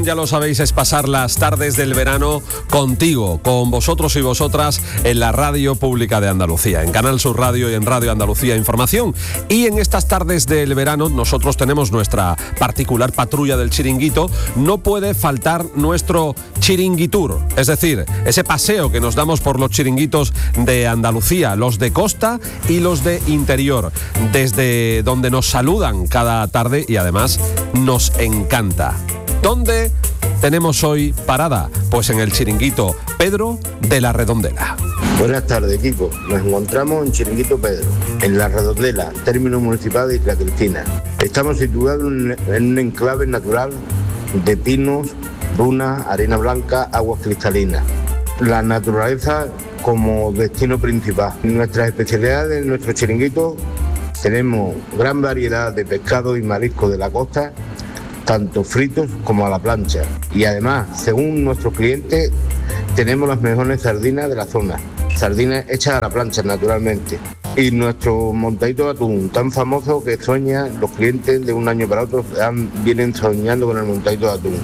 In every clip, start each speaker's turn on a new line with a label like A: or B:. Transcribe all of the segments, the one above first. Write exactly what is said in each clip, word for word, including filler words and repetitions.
A: Ya lo sabéis, es pasar las tardes del verano contigo, con vosotros y vosotras en la Radio Pública de Andalucía, en Canal Sur Radio y en Radio Andalucía Información. Y en estas tardes del verano nosotros tenemos nuestra particular patrulla del chiringuito. No puede faltar nuestro chiringuitur, es decir, ese paseo que nos damos por los chiringuitos de Andalucía, los de costa y los de interior, desde donde nos saludan cada tarde y además nos encanta. ¿Dónde tenemos hoy parada? Pues en el chiringuito Pedro de la Redondela.
B: Buenas tardes, equipo. Nos encontramos en Chiringuito Pedro, en la Redondela, término municipal de Isla Cristina. Estamos situados en un enclave natural de pinos, dunas, arena blanca, aguas cristalinas. La naturaleza como destino principal. Nuestras especialidades en nuestro chiringuito tenemos gran variedad de pescados y mariscos de la costa, tanto fritos como a la plancha. Y además, según nuestros clientes, tenemos las mejores sardinas de la zona. Sardinas hechas a la plancha, naturalmente. Y nuestro montadito de atún, tan famoso que sueñan los clientes de un año para otro, vienen soñando con el montadito de atún.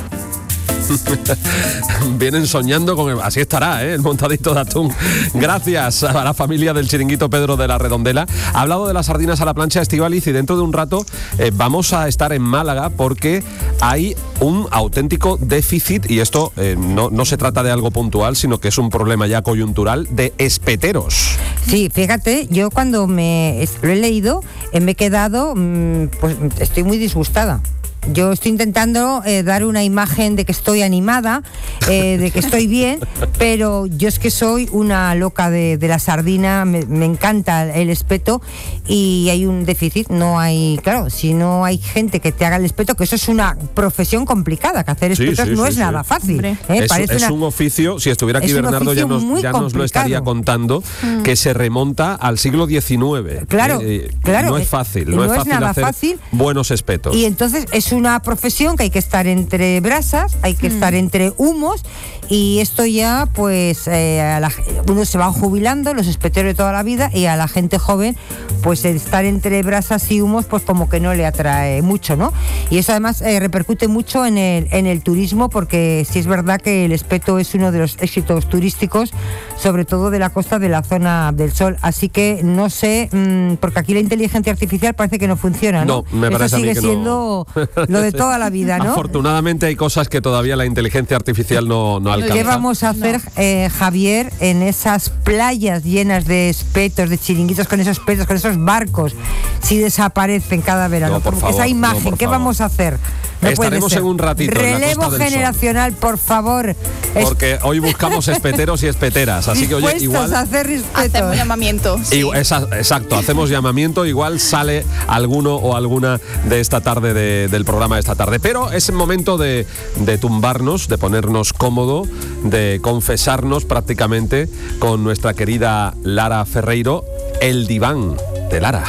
A: Vienen soñando con el... Así estará, ¿eh? El montadito de atún. Gracias a la familia del chiringuito Pedro de la Redondela. Ha hablado de las sardinas a la plancha, Estíbaliz, y dentro de un rato eh, vamos a estar en Málaga porque hay un auténtico déficit, y esto eh, no, no se trata de algo puntual, sino que es un problema ya coyuntural, de espeteros.
C: Sí, fíjate, yo cuando me lo he leído eh, me he quedado, mmm, pues estoy muy disgustada. Yo estoy intentando eh, dar una imagen de que estoy animada, eh, de que estoy bien, pero yo es que soy una loca de, de la sardina, me, me encanta el espeto y hay un déficit, no hay, claro, si no hay gente que te haga el espeto, que eso es una profesión complicada, que hacer espetos sí, sí, no sí, es sí. nada fácil. ¿eh?
A: Es,
C: Parece
A: es
C: una,
A: un oficio, si estuviera aquí Bernardo ya, nos, ya nos lo estaría contando, mm. que se remonta al siglo diecinueve.
C: Claro,
A: eh,
C: claro.
A: No es fácil, no,
C: no
A: es
C: es
A: fácil
C: nada
A: hacer
C: fácil.
A: buenos espetos.
C: Y entonces es una profesión que hay que estar entre brasas, hay que mm. estar entre humos, y esto ya pues eh, a la, uno se va jubilando, los espeteros de toda la vida, y a la gente joven pues estar entre brasas y humos pues como que no le atrae mucho, ¿no? Y eso además eh, repercute mucho en el, en el turismo, porque sí es verdad que el espeto es uno de los éxitos turísticos, sobre todo de la costa de la zona del Sol, así que no sé, mmm, porque aquí la inteligencia artificial parece que no funciona, ¿no?
A: No, me
C: eso
A: parece
C: sigue
A: a mí que
C: siendo
A: no.
C: Lo de toda la vida, ¿no?
A: Afortunadamente hay cosas que todavía la inteligencia artificial no, no alcanza.
C: ¿Qué vamos a hacer, no. eh, Javier, en esas playas llenas de espetos, de chiringuitos con esos espetos, con esos barcos, si desaparecen cada verano?
A: No, por
C: Porque
A: favor,
C: esa imagen,
A: no,
C: ¿qué
A: favor.
C: vamos a hacer? No
A: Estaremos en un ratito.
C: Relevo
A: en la Costa del
C: generacional,
A: Sol.
C: por favor.
A: Porque hoy buscamos espeteros y espeteras, así que oye, igual
C: a hacer respeto.
D: Hacemos llamamiento.
A: Sí. Esa, exacto, hacemos llamamiento, igual sale alguno o alguna de esta tarde de, del programa de esta tarde. Pero es el momento de, de tumbarnos, de ponernos cómodo, de confesarnos prácticamente con nuestra querida Lara Ferreiro, el diván de Lara.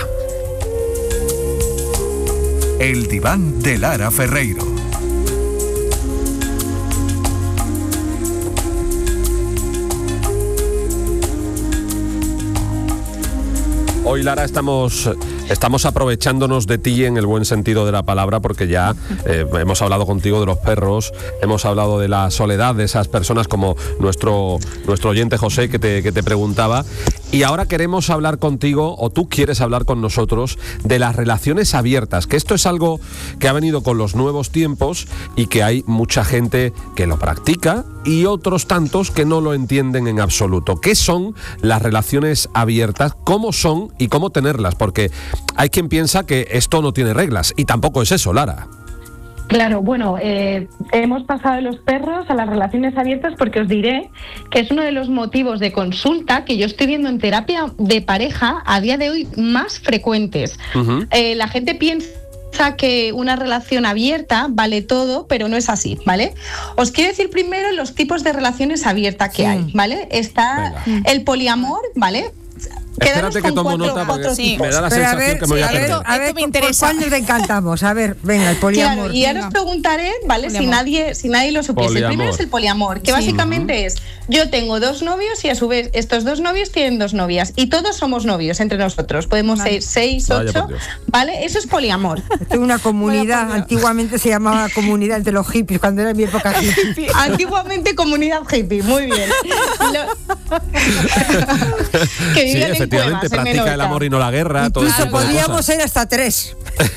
E: El diván de Lara Ferreiro.
A: Hoy, Lara, estamos, estamos aprovechándonos de ti en el buen sentido de la palabra, porque ya eh, hemos hablado contigo de los perros, hemos hablado de la soledad de esas personas, como nuestro, nuestro oyente José que te, que te preguntaba. Y ahora queremos hablar contigo, o tú quieres hablar con nosotros, de las relaciones abiertas, que esto es algo que ha venido con los nuevos tiempos y que hay mucha gente que lo practica y otros tantos que no lo entienden en absoluto. ¿Qué son las relaciones abiertas? ¿Cómo son y cómo tenerlas? Porque hay quien piensa que esto no tiene reglas, y tampoco es eso, Lara.
F: Claro, bueno, eh, hemos pasado de los perros a las relaciones abiertas, porque os diré que es uno de los motivos de consulta que yo estoy viendo en terapia de pareja a día de hoy más frecuentes. Uh-huh. Eh, la gente piensa que una relación abierta vale todo, pero no es así, ¿vale? Os quiero decir primero los tipos de relaciones abiertas que sí. hay, ¿vale? Está Venga. el poliamor, ¿vale?
A: Espérate que tomo
F: cuatro,
A: nota porque
F: cuatro
A: sí. me da la
C: Pero
A: sensación
C: a ver,
A: que me voy a,
C: a ver,
A: perder.
C: a ver,
D: Esto me
C: ¿por
D: interesa.
C: cuál nos decantamos? A ver, venga, el poliamor.
F: Claro, y ahora
D: venga.
F: os preguntaré, ¿vale? Si
D: Poliamor.
F: nadie, si nadie lo supiese.
A: Poliamor.
F: El primero es el poliamor, que
D: Sí.
F: básicamente es, yo tengo dos novios y a su vez estos dos novios tienen dos novias y todos somos novios entre nosotros. Podemos
D: Vale.
F: ser seis,
A: Vaya
F: ocho,
A: por Dios.
F: ¿vale? Eso es poliamor.
C: Esto es una comunidad,
D: Vaya por Dios.
C: antiguamente se llamaba comunidad entre los hippies, cuando era mi época hippie.
F: Antiguamente comunidad hippie, muy bien. Lo- que
A: Sí,
F: vivían en
A: efectivamente,
F: cuevas, en
A: practica el
F: Menorca.
A: amor y no la guerra, todo ese
C: Incluso
A: tipo de
C: podríamos
A: cosas.
C: ser hasta tres.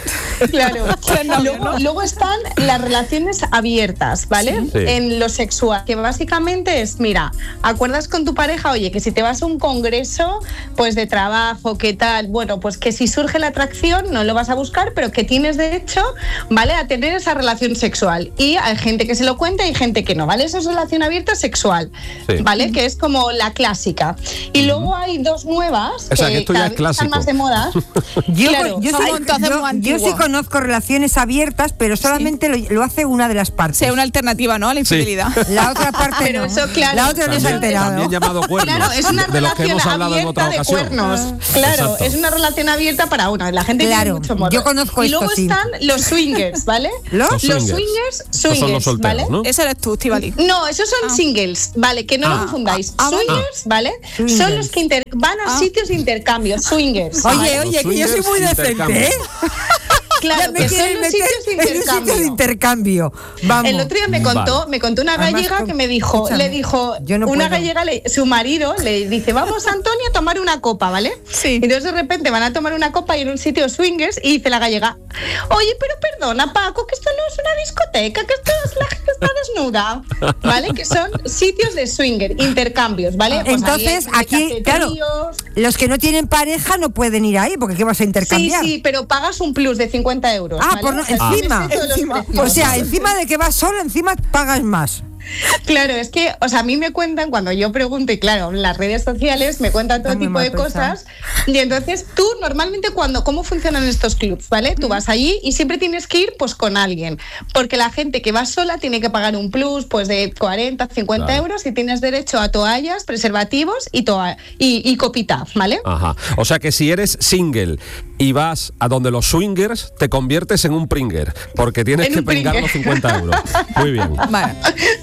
F: Claro. luego, luego están las relaciones abiertas, ¿vale?
A: Sí.
F: En lo sexual, que básicamente es, mira, acuerdas con tu pareja, oye, que si te vas a un congreso, pues de trabajo, ¿qué tal? Bueno, pues que si surge la atracción, no lo vas a buscar, pero que tienes derecho, ¿vale? A tener esa relación sexual. Y hay gente que se lo cuenta y hay gente que no, ¿vale? Eso es relación abierta sexual,
A: Sí.
F: ¿vale? Que es como la clásica. Y luego hay dos nuevas,
A: O sea, que esto ya
F: cada
A: es
F: vez están
A: clásico.
F: más de moda.
C: Yo,
F: Claro,
C: yo,
D: son
C: sí-
D: montajes
C: yo-
D: muy
C: yo sí
D: antiguos.
C: conozco relaciones abiertas, pero solamente lo, lo hace una de las partes.
D: Sea una alternativa, ¿no? A la infidelidad.
C: La otra parte
F: Pero
C: no.
F: eso, claro,
C: La otra no se ha
A: También,
C: enterado.
A: también llamado cuernos,
F: Claro, es una
A: de los que
F: relación
A: hemos hablado en otra
F: abierta de
A: ocasión.
F: cuernos. Claro,
A: Exacto.
F: es una relación abierta para una. La gente
C: Claro,
F: tiene mucho morbo.
C: yo conozco
F: Y
C: esto,
F: luego
C: sí.
F: están los swingers, ¿vale?
C: ¿Los?
A: Los
F: Los
A: swingers.
F: swingers,
A: Estos son los
F: swingers,
A: solteros,
F: ¿vale?
A: ¿no?
D: Ese eres tú, Estivali.
F: No, esos son
C: Ah.
F: singles, ¿vale? Que no
D: Ah.
F: lo confundáis.
D: Ah, vale.
F: Swingers, ¿vale?
C: Swingers.
F: Son los que inter- van a
D: Ah.
F: sitios de intercambio, swingers.
C: Oye,
F: ¿vale?
C: oye, que yo soy
A: swingers
C: muy
A: intercambio.
C: decente, ¿eh?
F: claro,
C: Ya me
F: que son
C: quieren
F: los
C: meter
F: sitios de
C: en un sitio de
F: intercambio.
C: intercambio. Vamos.
F: El otro día me contó,
A: Vale.
F: me contó una
C: Además,
F: gallega
C: con-
F: que me dijo,
C: escúchame,
F: le dijo,
C: yo no
F: una
C: puedo.
F: gallega, le- su marido le dice, vamos Antonia a tomar una copa, ¿vale?
D: Sí.
F: Y entonces de repente van a tomar una copa y en un sitio swingers y dice la gallega, oye, pero perdona Paco, que esto no es una discoteca, que esto es la gente está desnuda, ¿vale? Que son sitios de swinger, intercambios, ¿vale? Pues ahí
C: Entonces,
F: hay
C: aquí, claro,
F: cafeteríos.
C: los que no tienen pareja no pueden ir ahí, porque ¿qué vas a
F: Sí,
C: intercambiar?
F: sí, pero pagas un plus de cincuenta euros.
C: Ah,
F: ¿vale?
C: por no-
F: O sea,
C: encima.
F: tienes todos los
D: Encima.
F: precios.
C: O sea, encima de que vas solo, encima pagas más.
F: Claro, es que, o sea, a mí me cuentan cuando yo pregunto, y claro, en las redes sociales me cuentan todo
C: Está muy
F: tipo
C: mal
F: de
C: pensado.
F: cosas. Y entonces tú, normalmente, cuando, ¿cómo funcionan estos clubs? ¿Vale? Tú vas allí y siempre tienes que ir pues con alguien. Porque la gente que va sola tiene que pagar un plus pues de cuarenta, cincuenta
A: Claro.
F: euros y tienes derecho a toallas, preservativos y, toa y, y copita, ¿vale?
A: Ajá. O sea que si eres single y vas a donde los swingers, te conviertes en un pringer, porque tienes
F: En
A: que
F: un
A: pringar
F: pringer.
A: los cincuenta euros. Muy bien.
D: Vale.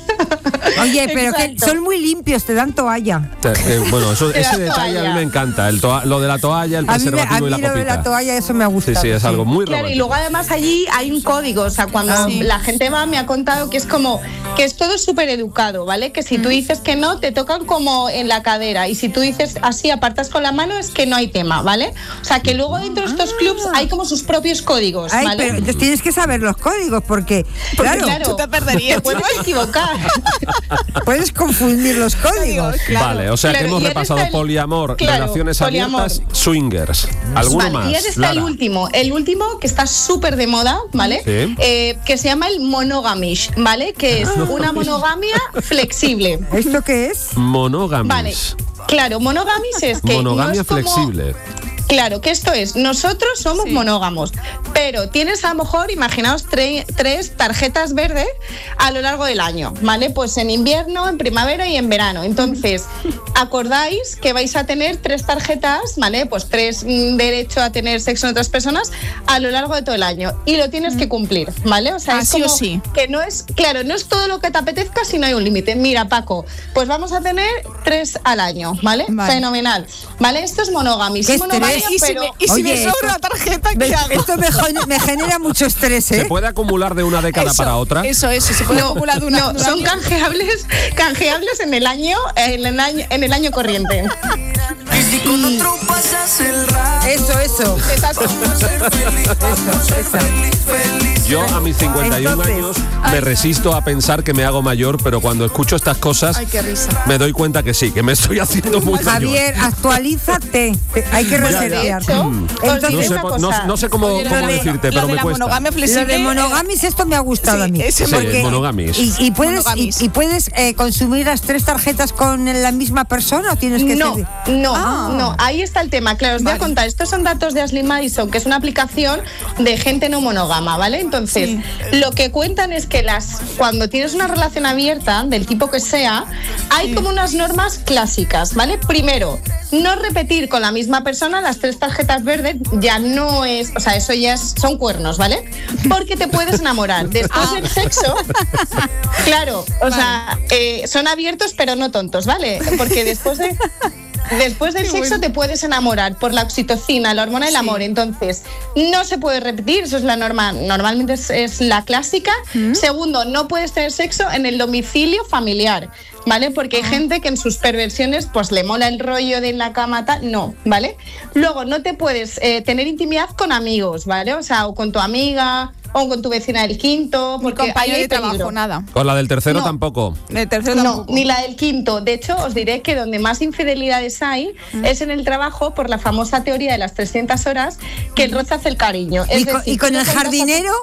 C: Oye, pero que
F: Exacto.
C: son muy limpios, te dan toalla.
A: Eh, eh, bueno, eso,
F: De
A: ese
F: la
A: detalle a mí
F: toalla.
A: me encanta. El toa- lo de la toalla, el
C: A mí, me- a
A: preservativo
C: mí
A: y la
C: lo de la
A: copita.
C: toalla, eso me ha
A: Sí,
C: gustado.
A: sí, es algo muy
F: Claro, y
A: romántico.
F: luego además allí hay un código, o sea, cuando
C: Ah.
D: Sí.
F: la gente va me ha contado que es como, que es todo súper educado, ¿vale? Que si tú dices que no, te tocan como en la cadera y si tú dices así, apartas con la mano, es que no hay tema, ¿vale? O sea, que luego dentro de estos clubs hay como sus propios códigos,
C: Ay,
F: ¿vale?
C: pero entonces tienes que saber los códigos, porque,
F: Porque,
C: claro,
D: Tú te perderías.
F: te puedes equivocar.
C: puedes confundir los códigos.
D: Claro.
A: Vale, o sea
F: Claro,
A: que hemos
F: y ahora
A: repasado
F: está el-
A: poliamor,
F: claro,
A: relaciones
F: poliamor.
A: abiertas, swingers. ¿Alguno
F: Vale,
A: más?
F: y ahora está el
A: Lara?
F: último, el último que está súper de moda, ¿vale?
A: Sí.
F: Eh, que se llama el monogamish, ¿vale? Que es una monogamia flexible.
C: ¿Esto qué es?
A: Monogamis.
F: Vale, claro, monogamis es que
A: Monogamia
F: no es como-
A: flexible.
F: Claro, que esto es, nosotros somos
D: Sí.
F: monógamos, pero tienes a lo mejor, imaginaos, tre- tres tarjetas verdes a lo largo del año, ¿vale? Pues en invierno, en primavera y en verano. Entonces, acordáis que vais a tener tres tarjetas, ¿vale? Pues tres mm, derecho a tener sexo en otras personas a lo largo de todo el año y lo tienes que cumplir, ¿vale? O sea,
D: Ah,
F: es
D: sí o
F: como
D: sí.
F: que no es, claro, no es todo lo que te apetezca, sino hay un límite. Mira, Paco, pues vamos a tener tres al año, ¿vale?
D: Vale.
F: Fenomenal. ¿Vale? Esto es monogamia.
C: ¿Qué
F: Sí, monogamia,
C: estrés?
D: Y si
F: pero...
D: me, y si
C: Oye,
D: me sobra
C: esto-
D: la tarjeta,
C: Ve-
D: ¿qué hago?
C: Esto me, gen- me genera mucho estrés,
A: ¿Se
C: ¿eh?
A: puede acumular de una década
D: Eso,
A: para otra?
D: Eso, eso, se puede acumular de una.
F: No,
D: de un
F: son
D: año.
F: canjeables, canjeables en el año, en el año, en el año corriente.
G: Y si con otro pasas el rato,
C: Eso, eso.
F: Exacto.
C: Eso, eso.
A: Yo a mis cincuenta y uno
C: Entonces,
A: años me resisto a pensar que me hago mayor, pero cuando escucho estas cosas
D: Ay, qué risa.
A: me doy cuenta que sí, que me estoy haciendo muy mayor.
C: Javier, actualízate. Te- Hay que
F: De
C: resetear.
F: hecho, os
C: Entonces,
A: No
F: diré
A: sé,
F: una
A: po- no,
F: cosa.
A: no sé cómo,
D: Oye,
A: cómo
D: lo de-
A: decirte,
D: lo
A: pero
D: de
A: me
D: la
A: cuesta.
D: monogamia
C: Lo
D: flexible.
C: de monogamis, esto me ha gustado
D: Sí,
C: a mí.
D: ese
A: Sí,
C: Porque-
A: monogamis.
C: ¿Y, y puedes, y,
D: Monogamis.
C: y puedes eh, consumir las tres tarjetas con la misma persona o tienes que
F: No,
C: ser-
F: no.
C: Ah.
D: Ah.
F: No, ahí está el tema. Claro, os voy
D: Vale.
F: a contar. Estos son datos de Ashley Madison, que es una aplicación de gente no monógama, ¿vale? Entonces,
D: Sí.
F: lo que cuentan es que las cuando tienes una relación abierta, del tipo que sea, hay
D: Sí.
F: como unas normas clásicas, ¿vale? Primero, no repetir con la misma persona las tres tarjetas verdes, ya no es, o sea, eso ya es- son cuernos, ¿vale? Porque te puedes enamorar. Después
D: Ah.
F: del sexo, claro, o sea, eh, son abiertos pero no tontos, ¿vale? Porque después de... Después del
D: Qué
F: sexo
D: bueno.
F: te puedes enamorar por la oxitocina, la hormona del
D: Sí.
F: amor. Entonces, no se puede repetir, eso es la norma, normalmente es, es la clásica. Segundo, no puedes tener sexo en el domicilio familiar, ¿vale? Porque hay gente que en sus perversiones pues le mola el rollo de en la cama, tal, no, ¿vale? Luego, no te puedes eh, tener intimidad con amigos, ¿vale? O sea, o con tu amiga, o con tu vecina del quinto,
D: Mi
F: porque ahí
D: compañero
F: hay
D: de trabajo,
F: peligro.
D: nada.
A: Con la del tercero
F: No.
A: tampoco.
D: El tercero
F: No,
D: tampoco.
F: ni la del quinto. De hecho, os diré que donde más infidelidades hay es en el trabajo por la famosa teoría de las trescientas horas, que el roce hace el cariño. Es
C: ¿Y con,
F: decir,
C: y con
F: tú
C: el
F: no cuentas-
C: jardinero?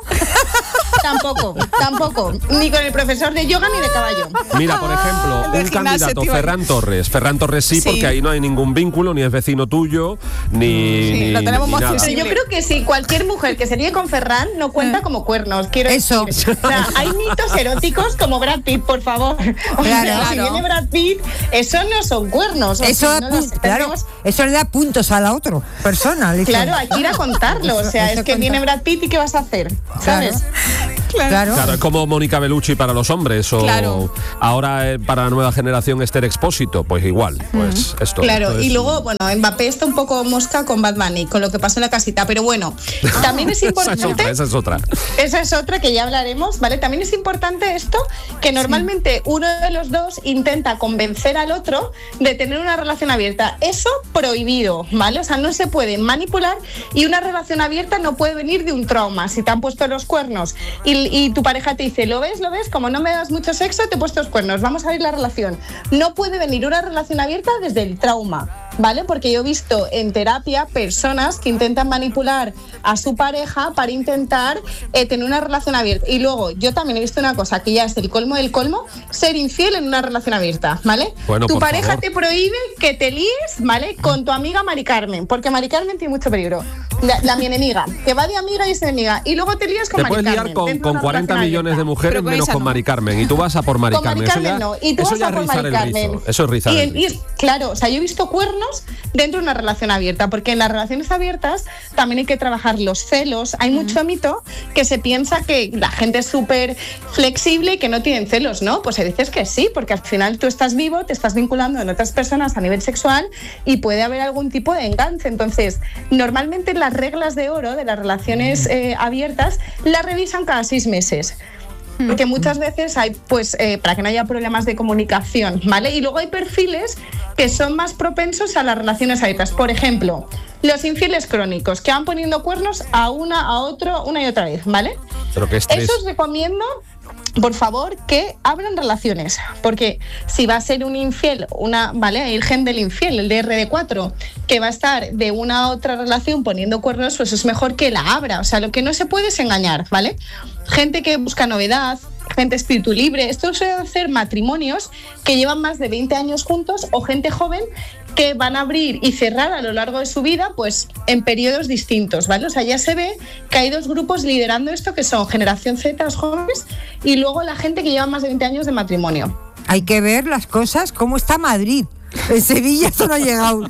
F: Tampoco, tampoco. Ni con el profesor de yoga ni de caballo.
A: Mira, por ejemplo,
D: El de
A: un
D: gimnasio,
A: candidato,
D: tío.
A: Ferran Torres. Ferran Torres sí,
D: Sí.
A: porque ahí no hay ningún vínculo, ni es vecino tuyo, ni,
D: Sí,
A: ni,
D: lo tenemos
A: ni
D: más
A: nada.
F: Pero
D: accesible.
F: yo creo que si cualquier mujer que se líe con Ferran no cuenta como cuernos, quiero
C: Eso.
F: decir. O sea, hay mitos eróticos como Brad Pitt, por favor. O sea,
C: Claro.
F: si
D: Claro.
F: viene Brad Pitt, eso no son cuernos. o
C: Eso,
F: sea,
C: da
F: no los
C: pu- claro,
F: tenemos-
C: eso le da puntos a la otra persona. le dicen.
F: Claro, hay que ir a contarlo. O sea,
C: Eso
F: es que
C: cuenta.
F: viene Brad Pitt y ¿qué vas a hacer? ¿Sabes?
C: Claro.
A: Claro, es como Mónica Bellucci para los hombres, o
D: Claro.
A: ahora eh, para la nueva generación Esther Expósito, pues igual, pues esto.
F: Claro,
A: esto
F: y
A: es-
F: luego, bueno, Mbappé está un poco mosca con Bad Bunny, con lo que pasó en la casita, pero bueno, también es
A: Esa es
F: importante...
A: otra, esa es otra.
F: Esa es otra que ya hablaremos, ¿vale? También es importante esto, que normalmente uno de los dos intenta convencer al otro de tener una relación abierta. Eso prohibido, ¿vale? O sea, no se puede manipular y una relación abierta no puede venir de un trauma. Si te han puesto los cuernos y, y tu pareja te dice, ¿lo ves? ¿Lo ves? Como no me das mucho sexo, te he puesto los cuernos, vamos a ver la relación. No puede venir una relación abierta desde el trauma, ¿vale? Porque yo he visto en terapia personas que intentan manipular a su pareja para intentar eh, tener una relación abierta. Y luego, yo también he visto una cosa que ya es el colmo del colmo, ser infiel en una relación abierta, ¿vale?
A: Bueno,
F: tu
A: por
F: pareja
A: favor.
F: te prohíbe que te líes, ¿vale? Con tu amiga Mari Carmen, porque Mari Carmen tiene mucho peligro. La, la mi enemiga, que va de amiga y es enemiga. Y luego te lías con
A: Te
F: Mari
A: puedes
F: Carmen.
A: liar con,
F: dentro de
A: con
F: una
A: cuarenta
F: relación
A: millones de
F: abierta.
A: mujeres
D: Pero con
A: menos
D: esa
A: con
D: no.
A: Mari Carmen. Y tú vas a por Mari
F: Con Mari
A: Carmen.
F: Carmen
A: eso ya,
F: no. Y tú
A: eso
F: vas
A: ya
F: a
A: es
F: por
A: rizar
F: Mari
A: el
F: Carmen.
A: rizo. Eso es rizar
F: Y,
A: el
F: y
A: rizo.
F: es- claro, o sea, yo he visto cuernos dentro de una relación abierta, porque en las relaciones abiertas también hay que trabajar los celos. Hay mucho mito que se piensa que la gente es súper flexible y que no tienen celos, ¿no? Pues hay veces que sí, porque al final tú estás vivo, te estás vinculando en otras personas a nivel sexual y puede haber algún tipo de enganche. Entonces, normalmente las reglas de oro de las relaciones eh, abiertas las revisan cada seis meses. Porque muchas veces hay, pues, eh, para que no haya problemas de comunicación, ¿vale? Y luego hay perfiles que son más propensos a las relaciones abiertas. Por ejemplo, los infieles crónicos, que van poniendo cuernos a una, a otro, una y otra vez, ¿vale?
A: Pero qué estrés.
F: Eso os recomiendo, por favor, que abran relaciones, porque si va a ser un infiel, una, ¿vale? El gen del infiel, el D R D cuatro, que va a estar de una a otra relación poniendo cuernos, pues es mejor que la abra. O sea, lo que no se puede es engañar, ¿vale? Gente que busca novedad, gente espíritu libre. Esto suele hacer matrimonios que llevan más de veinte años juntos o gente joven que van a abrir y cerrar a lo largo de su vida, pues en periodos distintos, ¿vale? O sea, ya se ve que hay dos grupos liderando esto, que son generación Z, los jóvenes, y luego la gente que lleva más de veinte años de matrimonio.
C: Hay que ver las cosas, cómo está Madrid. En Sevilla esto no ha llegado.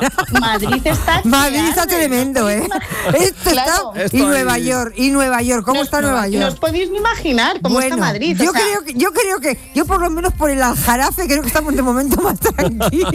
F: Madrid está...
C: Madrid
F: que
C: está
F: arde,
C: tremendo,
F: ¿no?
C: ¿eh? Esto
F: Claro.
C: está...
A: Esto
C: Y
A: ahí-
C: Nueva York, y Nueva York, ¿cómo
F: No-
C: está Nueva
F: No
C: York?
F: os podéis ni imaginar cómo está Madrid. o
C: Yo
F: sea,
C: creo que, yo creo que, yo por lo menos por el Aljarafe creo que estamos de momento más tranquilos.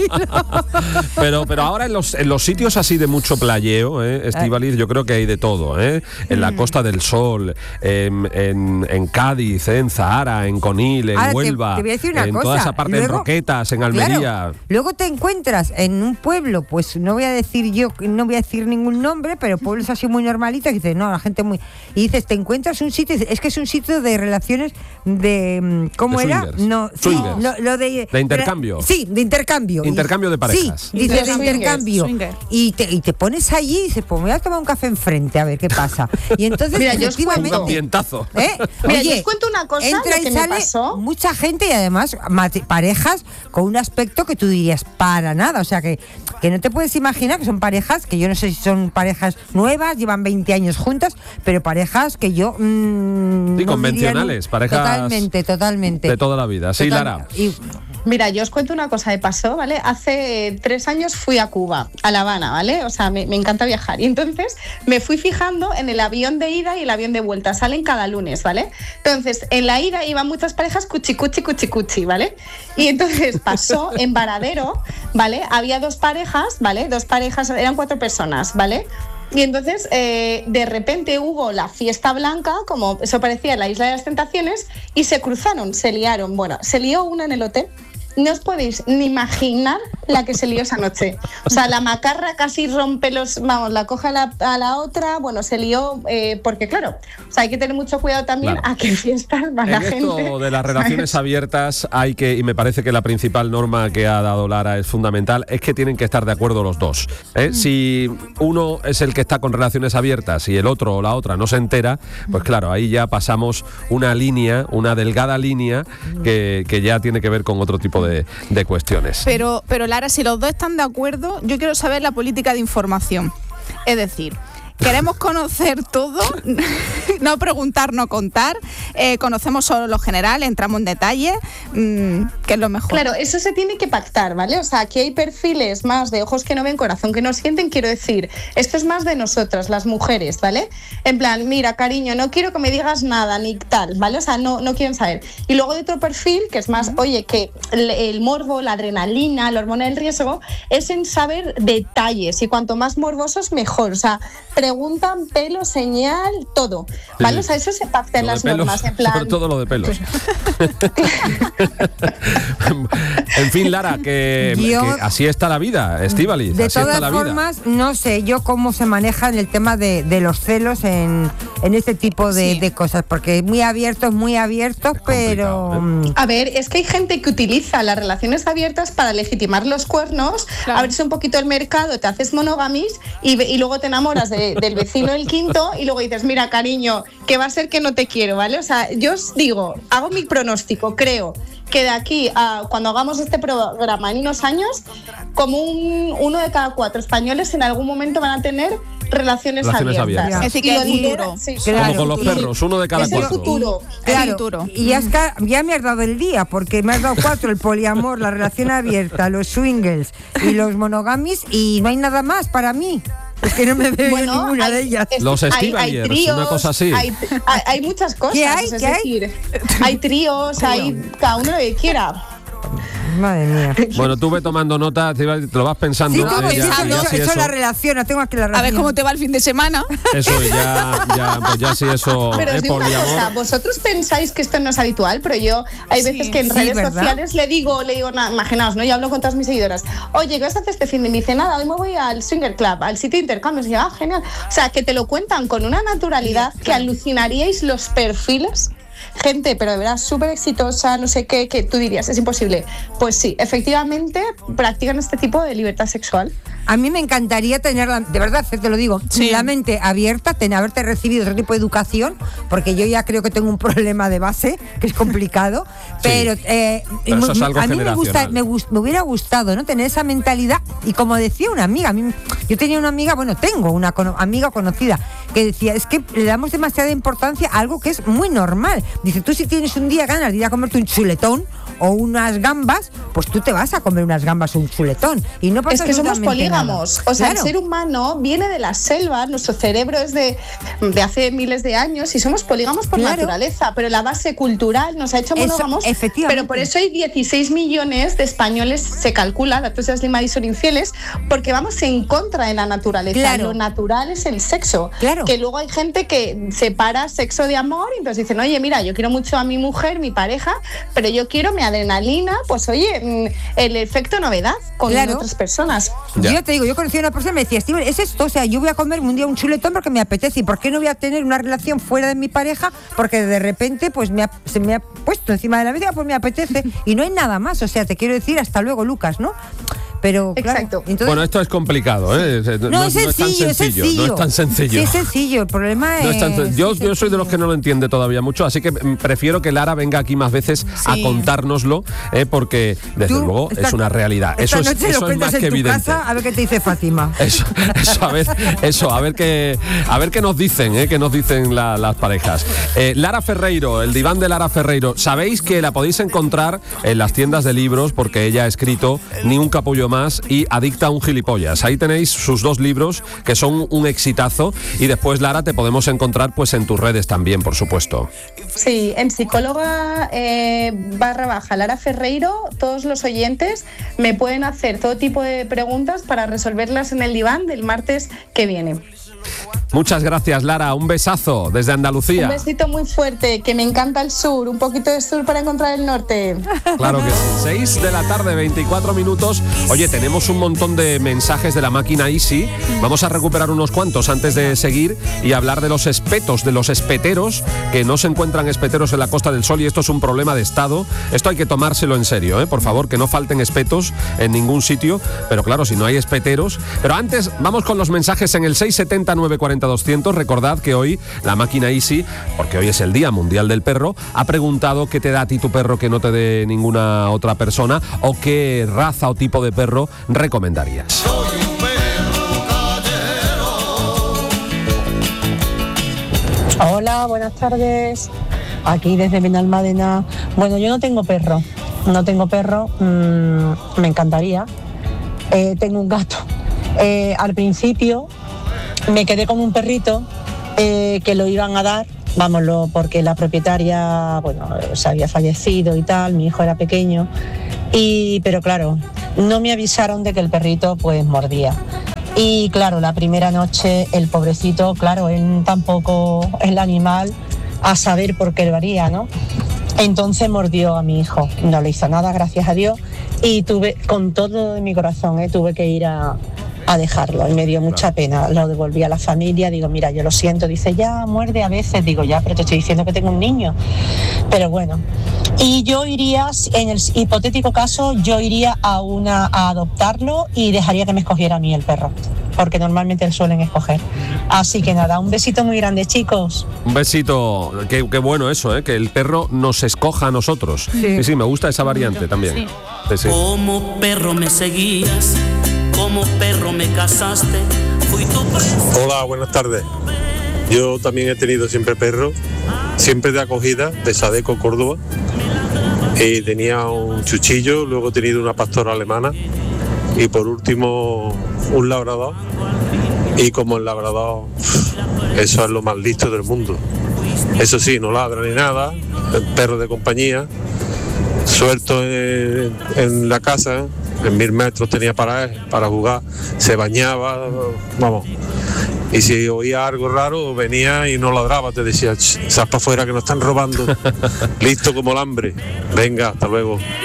A: Pero, pero ahora en los, en los sitios así de mucho playeo, ¿eh, Estíbaliz, yo creo que hay de todo, ¿eh? En la Costa del Sol, en, en, en Cádiz, ¿eh? En Zahara, en Conil, en
C: Ahora, te-
A: Huelva,
C: te voy a decir una
A: en
C: cosa.
A: toda esa parte, en
C: Luego-
A: Roquetas, en Almería.
C: Claro, luego te encuentras en un pueblo, pues no voy a decir yo, no voy a decir ningún nombre, pero pueblos así muy normalitos, y dices, no, la gente muy... Y dices, te encuentras un sitio, y dices, es que es un sitio de relaciones de... mm, ¿Cómo
A: De
C: era?
A: swingers.
C: No, sí,
A: Swingers.
C: lo, lo de...
A: De intercambio.
C: Sí, de intercambio.
A: Intercambio de parejas.
C: Sí, dices
F: De
C: de
F: swingers,
C: intercambio.
D: swinger.
C: Y te, y te pones allí y dices, pues me voy a tomar un café enfrente a ver qué pasa. Y entonces,
F: Mira, yo os
A: Un
F: cuento.
A: ambientazo.
C: ¿Eh?
F: Mira, yo os cuento una cosa,
C: entra
F: lo que
C: y
F: me
C: sale
F: pasó.
C: mucha gente y además mate- parejas con un aspecto que tú dirías, días para nada. O sea, que, que no te puedes imaginar que son parejas, que yo no sé si son parejas nuevas, llevan veinte años juntas, pero parejas que yo... Mmm,
A: sí,
C: no
A: convencionales,
C: diría,
A: parejas...
C: Totalmente, totalmente.
A: De toda la vida. Sí,
C: Total,
A: Lara.
C: Y,
F: Mira, yo os cuento una cosa de paso, ¿vale? Hace tres años fui a Cuba, a La Habana, ¿vale? O sea, me, me encanta viajar. Y entonces me fui fijando en el avión de ida y el avión de vuelta. Salen cada lunes, ¿vale? Entonces, en la ida iban muchas parejas cuchi, cuchi, cuchi, cuchi, ¿vale? Y entonces pasó en Varadero, ¿vale? Había dos parejas, ¿vale? Dos parejas, eran cuatro personas, ¿vale? Y entonces, eh, de repente hubo la fiesta blanca, como eso parecía la Isla de las Tentaciones, y se cruzaron, se liaron. Bueno, se lió una en el hotel. No os podéis ni imaginar la que se lió esa noche. O sea, la macarra casi rompe los... Vamos, la coge a la, a la otra. Bueno, se lió eh, porque, claro, o sea, hay que tener mucho cuidado también
A: Claro.
F: a qué fiestas va la
A: En esto
F: gente.
A: de las relaciones abiertas hay que, y me parece que la principal norma que ha dado Lara es fundamental, es que tienen que estar de acuerdo los dos. ¿eh? Si uno es el que está con relaciones abiertas y el otro o la otra no se entera, pues claro, ahí ya pasamos una línea, una delgada línea que, que ya tiene que ver con otro tipo de, de cuestiones.
D: Pero, pero Lara, si los dos están de acuerdo, yo quiero saber la política de información. Es decir, queremos conocer todo, no preguntar, no contar, eh, conocemos solo lo general, entramos en detalle, mmm, que es lo mejor.
F: Claro, eso se tiene que pactar, ¿vale? O sea, aquí hay perfiles más de ojos que no ven, corazón que no sienten, quiero decir, esto es más de nosotras, las mujeres, ¿vale? En plan, mira, cariño, no quiero que me digas nada, ni tal, ¿vale? O sea, no, no quieren saber. Y luego hay otro perfil que es más, oye, que el, el morbo, la adrenalina, la hormona del riesgo, es en saber detalles, y cuanto más morbosos, mejor. O sea, preguntan pelo, señal, todo, ¿vale?
A: Sí.
F: O sea, eso se pacta en
A: Lo de
F: las
A: pelos,
F: normas, en plan...
A: sobre todo lo de pelos. En fin, Lara, que,
C: Yo-
A: que así está la vida, Estíbaliz,
C: de
A: así está
C: todas
A: la vida.
C: formas, no sé yo cómo se maneja en el tema de, de los celos en, en este tipo de,
D: Sí.
C: de cosas, porque muy abiertos, muy abiertos, pero...
A: complicado,
C: mm,
F: A ver, es que hay gente que utiliza las relaciones abiertas para legitimar los cuernos,
D: Claro.
F: abrirse un poquito el mercado, te haces monogamis y, ve- y luego te enamoras de- del vecino del quinto y luego dices, mira, cariño, que va a ser que no te quiero, ¿vale? O sea, yo os digo, hago mi pronóstico, creo que de aquí a cuando hagamos este programa en unos años, como un, uno de cada cuatro españoles en algún momento van a tener relaciones,
A: Relaciones
F: abiertas.
A: abiertas.
D: Es decir,
F: Y
D: que
F: lo
D: es
F: lidera-
D: futuro.
F: sí.
C: Claro.
A: Como con los
F: Y-
A: perros, uno de cada
F: es el
A: cuatro.
F: futuro.
C: Claro,
D: futuro.
C: y ya, es que ya me has dado el día, porque me has dado cuatro, el poliamor, la relación abierta, los swingles y los monogamis, y no hay nada más para mí. Es que no me veo
F: Bueno,
C: en ninguna
F: hay-
C: de ellas.
F: es-
A: Los
F: hay- hay
A: Estivaliers,
F: tríos,
A: una cosa así.
F: Hay, hay- hay muchas cosas.
C: ¿Qué hay?
F: Es
C: ¿Qué hay?
F: decir, hay tríos, hay cada uno lo que quiera.
C: Madre mía.
A: Bueno, tú ve tomando nota, te va- te lo vas pensando.
C: Sí,
A: eh,
C: ¿cómo?
A: ya-
C: Eso,
A: ya
C: eso,
A: si
C: eso
A: eso-
C: la relación, la tengo aquí la
D: A
C: relación.
D: ver cómo te va el fin de semana.
A: Eso, ya, ya, pues ya si eso
F: Pero os
A: es
F: digo una
A: poliamor.
F: cosa, vosotros pensáis que esto no es habitual, pero yo hay
D: Sí,
F: veces que en
C: sí,
F: redes
C: ¿verdad?
F: sociales le digo, le digo, na- imaginaos, ¿no? Yo hablo con todas mis seguidoras. Oye, ¿qué vas a hacer este fin de? Me dice, nada, hoy me voy al Swinger Club, al sitio de intercambios. Y yo, ah, genial. O sea, que te lo cuentan con una naturalidad que alucinaríais los perfiles. Gente, pero de verdad, súper exitosa, no sé qué, que tú dirías, es imposible. Pues sí, efectivamente, practican este tipo de libertad sexual.
C: A mí me encantaría tener, la- de verdad, te lo digo,
D: Sí.
C: la mente abierta, tener, haberte recibido otro tipo de educación, porque yo ya creo que tengo un problema de base, que es complicado, pero, eh,
A: Pero eso
C: me-
A: es algo
C: a mí me, gusta,
A: generacional.
C: me, gus- me hubiera gustado, ¿no? Tener esa mentalidad, y como decía una amiga, a mí, yo tenía una amiga, bueno, tengo una cono- amiga conocida, que decía, es que le damos demasiada importancia a algo que es muy normal. Dice, tú si tienes un día ganas de ir a comerte un chuletón o unas gambas, pues tú te vas a comer unas gambas o un chuletón. Y no pasa
F: Es que somos
C: absolutamente nada.
F: polígamos. O sea,
C: Claro.
F: el ser humano viene de la selva, nuestro cerebro es de, de hace miles de años y somos polígamos por
C: Claro.
F: naturaleza, pero la base cultural nos ha hecho
C: Eso,
F: monógamos.
C: efectivamente.
F: Pero por eso hay dieciséis millones de españoles, se calcula, datos de Ashley Madison infieles, porque vamos en contra de la naturaleza.
C: Claro.
F: Lo natural es el sexo.
C: Claro.
F: Que luego hay gente que separa sexo de amor y entonces dicen, oye, mira, yo quiero mucho a mi mujer, mi pareja, pero yo quiero mi adrenalina, pues oye, mm, el efecto novedad con
C: Claro.
F: otras personas.
A: Ya.
C: Yo te digo, yo conocí a una persona y me decía, Steven, es esto, o sea, yo voy a comerme un día un chuletón porque me apetece, ¿y por qué no voy a tener una relación fuera de mi pareja? Porque de repente pues me ha- se me ha puesto encima de la mesa, pues me apetece, y no hay nada más, o sea, te quiero decir, hasta luego, Lucas, ¿no? Pero, claro,
F: Exacto.
C: entonces-
A: Bueno, esto es complicado, ¿eh?
C: no,
A: No,
C: es
A: no es tan
C: sencillo, es
A: sencillo,
C: sencillo.
A: no es tan sencillo.
C: Sí, es sencillo, el problema
A: No
C: es...
A: es tan sen- yo,
C: es
A: yo soy de los que no lo entiende todavía mucho, así que mm, prefiero que Lara venga aquí más veces a
D: Sí.
A: contárnoslo, ¿eh? Porque desde
C: Tú,
A: luego
C: esta-
A: es una realidad.
C: Esta
A: Eso es,
C: noche lo
A: eso es
C: cuentas
A: más
C: en
A: que
C: tu
A: evidente.
C: casa, a ver qué te dice Fátima.
A: Eso, eso, a ver, eso, a ver qué, a ver qué nos dicen, ¿eh? qué nos dicen la- las parejas. Eh, Lara Ferreiro, el diván de Lara Ferreiro. Sabéis que la podéis encontrar en las tiendas de libros porque ella ha escrito Ni un capullo más y Adicta a un gilipollas. Ahí tenéis sus dos libros que son un exitazo y después, Lara, te podemos encontrar pues en tus redes también, por supuesto.
F: Sí, en psicóloga eh, barra baja Lara Ferreiro, todos los oyentes me pueden hacer todo tipo de preguntas para resolverlas en el diván del martes que viene.
A: Muchas gracias, Lara. Un besazo desde Andalucía.
F: Un besito muy fuerte, que me encanta el sur, un poquito de sur para encontrar el norte.
A: Claro que sí. seis de la tarde, veinticuatro minutos. Oye, tenemos un montón de mensajes de la máquina Easy. Vamos a recuperar unos cuantos antes de seguir y hablar de los espetos, de los espeteros, que no se encuentran espeteros en la Costa del Sol y esto es un problema de Estado. Esto hay que tomárselo en serio, ¿eh? Por favor, que no falten espetos en ningún sitio. Pero claro, si no hay espeteros. Pero antes, vamos con los mensajes en el seis setenta, nueve cuarenta, doscientos. Recordad que hoy la máquina Easy, porque hoy es el Día Mundial del Perro, ha preguntado qué te da a ti tu perro que no te dé ninguna otra persona o qué raza o tipo de perro recomendarías.
H: Hola, buenas tardes. Aquí desde Benalmádena. Bueno, yo no tengo perro. No tengo perro. Mmm, me encantaría. Eh, tengo un gato. Eh, al principio me quedé con un perrito eh, que lo iban a dar, vámonos, porque la propietaria, bueno, se había fallecido y tal, mi hijo era pequeño, y, pero claro, no me avisaron de que el perrito pues mordía. Y claro, la primera noche el pobrecito, claro, él tampoco, el animal, a saber por qué lo haría, ¿no? Entonces mordió a mi hijo, no le hizo nada, gracias a Dios, y tuve, con todo de mi corazón, ¿eh? tuve que ir a, a dejarlo y me dio mucha pena. Lo devolví a la familia, digo, mira, yo lo siento, dice, ya muerde a veces, digo, ya, pero te estoy diciendo que tengo un niño. Pero bueno, y yo iría, en el hipotético caso, yo iría a una a adoptarlo y dejaría que me escogiera a mí el perro, porque normalmente suelen escoger. Así que nada, un besito muy grande, chicos.
A: Un besito, qué, qué bueno eso, ¿eh? Que el perro nos escoja a nosotros. Sí, sí, sí, me gusta esa variante también.
D: Sí.
A: Sí, sí.
G: Como perro me seguías, como perro me casaste, fui tu presa.
I: Hola, buenas tardes. Yo también he tenido siempre perro, siempre de acogida, de Sadeco, Córdoba. Y tenía un chuchillo, luego he tenido una pastora alemana y por último un labrador. Y como el labrador, eso es lo más listo del mundo. Eso sí, no ladra ni nada, el perro de compañía, suelto en, en la casa, en mil metros tenía para, para jugar, se bañaba, vamos. Y si oía algo raro, venía y no ladraba, te decía, sal para afuera que nos están robando. Listo como el hambre. Venga, hasta luego.